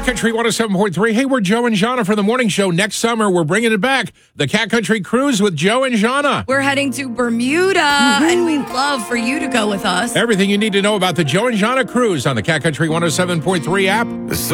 Cat Country 107.3. Hey, we're Joe and Jana for the morning show. Next summer, we're bringing it back. The Cat Country Cruise with Joe and Jana. We're heading to Bermuda, and we'd love for you to go with us. Everything you need to know about the Joe and Jana Cruise on the Cat Country 107.3 app.